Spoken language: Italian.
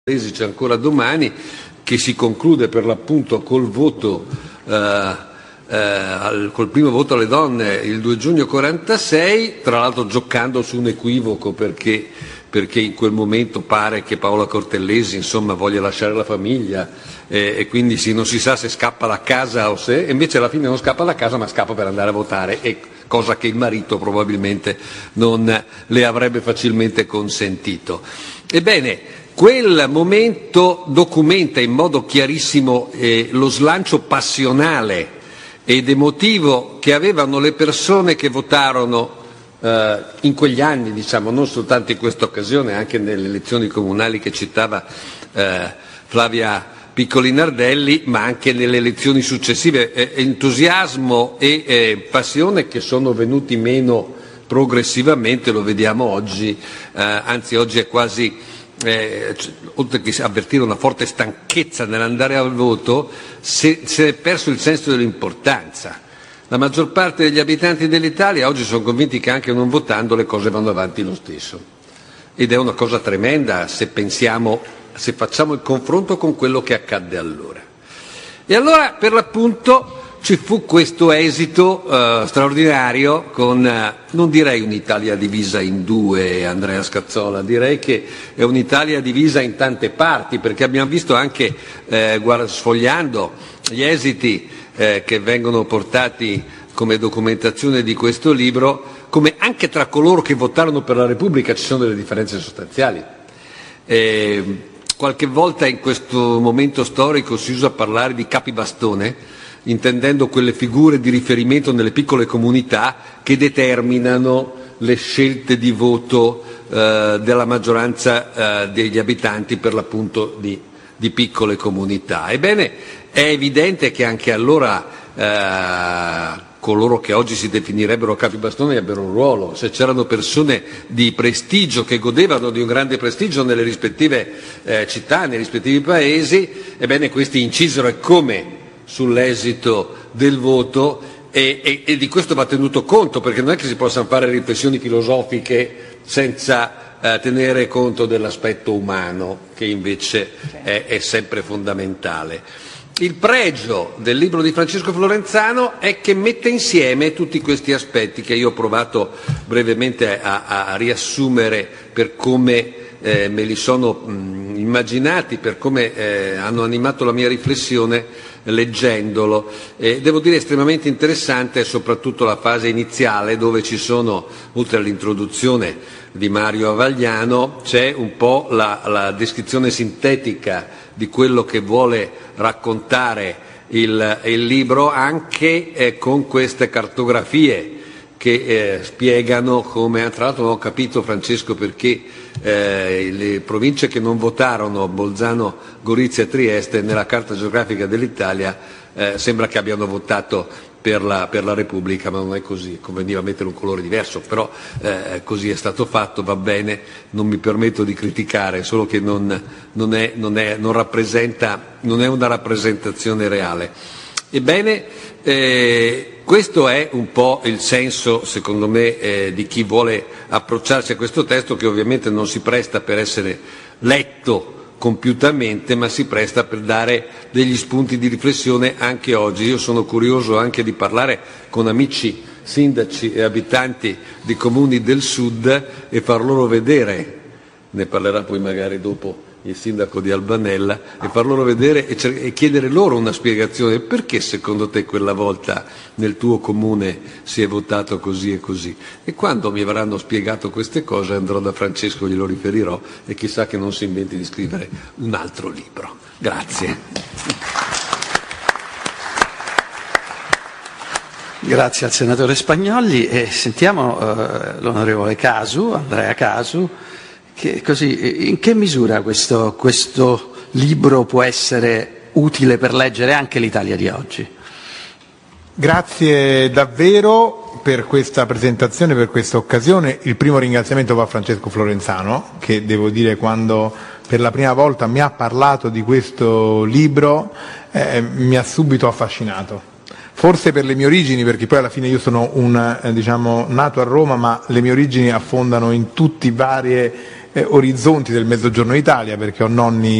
c'è ancora domani, che si conclude per l'appunto col voto, col primo voto alle donne il 2 giugno 46, tra l'altro giocando su un equivoco perché in quel momento pare che Paola Cortellesi insomma voglia lasciare la famiglia e quindi non si sa se scappa da casa o se, e invece alla fine non scappa da casa ma scappa per andare a votare, cosa che il marito probabilmente non le avrebbe facilmente consentito. Ebbene, quel momento documenta in modo chiarissimo lo slancio passionale ed emotivo che avevano le persone che votarono in quegli anni, diciamo, non soltanto in questa occasione, anche nelle elezioni comunali che citava Flavia Piccoli Nardelli, ma anche nelle elezioni successive. Entusiasmo e passione che sono venuti meno progressivamente, lo vediamo oggi, anzi oggi è quasi... oltre che avvertire una forte stanchezza nell'andare al voto, si è perso il senso dell'importanza. La maggior parte degli abitanti dell'Italia oggi sono convinti che anche non votando le cose vanno avanti lo stesso, ed è una cosa tremenda se facciamo il confronto con quello che accadde allora. E allora per l'appunto ci fu questo esito straordinario con, non direi un'Italia divisa in due, Andrea Scazzola, direi che è un'Italia divisa in tante parti, perché abbiamo visto anche, sfogliando gli esiti che vengono portati come documentazione di questo libro, come anche tra coloro che votarono per la Repubblica ci sono delle differenze sostanziali. Qualche volta in questo momento storico si usa parlare di capibastone, intendendo quelle figure di riferimento nelle piccole comunità che determinano le scelte di voto della maggioranza degli abitanti, per l'appunto di piccole comunità. Ebbene, è evidente che anche allora coloro che oggi si definirebbero capibastone ebbero un ruolo. Se c'erano persone di prestigio che godevano di un grande prestigio nelle rispettive città, nei rispettivi paesi, ebbene questi incisero e come sull'esito del voto e di questo va tenuto conto, perché non è che si possano fare riflessioni filosofiche senza tenere conto dell'aspetto umano, che invece è sempre fondamentale. Il pregio del libro di Francesco Florenzano è che mette insieme tutti questi aspetti che io ho provato brevemente a riassumere per come me li sono immaginati, per come hanno animato la mia riflessione leggendolo. Devo dire estremamente interessante soprattutto la fase iniziale, dove ci sono, oltre all'introduzione di Mario Avagliano, c'è un po' la descrizione sintetica di quello che vuole raccontare il libro, anche con queste cartografie che spiegano come, tra l'altro non ho capito, Francesco, perché le province che non votarono, Bolzano, Gorizia e Trieste, nella carta geografica dell'Italia sembra che abbiano votato per la Repubblica, ma non è così, conveniva mettere un colore diverso, però così è stato fatto, va bene, non mi permetto di criticare, solo che non è una rappresentazione reale. Ebbene, questo è un po' il senso, secondo me, di chi vuole approcciarsi a questo testo, che ovviamente non si presta per essere letto compiutamente, ma si presta per dare degli spunti di riflessione anche oggi. Io sono curioso anche di parlare con amici sindaci e abitanti di comuni del sud e far loro vedere, ne parlerà poi magari dopo il sindaco di Albanella, e far loro vedere e chiedere loro una spiegazione: perché secondo te quella volta nel tuo comune si è votato così e così? E quando mi avranno spiegato queste cose andrò da Francesco, glielo riferirò, e chissà che non si inventi di scrivere un altro libro. Grazie. Grazie al senatore Spagnolli, e sentiamo l'onorevole Casu, Andrea Casu. In che misura questo libro può essere utile per leggere anche l'Italia di oggi? Grazie davvero per questa presentazione, per questa occasione. Il primo ringraziamento va a Francesco Florenzano, che devo dire, quando per la prima volta mi ha parlato di questo libro, mi ha subito affascinato. Forse per le mie origini, perché poi alla fine io sono nato a Roma, ma le mie origini affondano in tutti varie orizzonti del Mezzogiorno d'Italia, perché ho nonni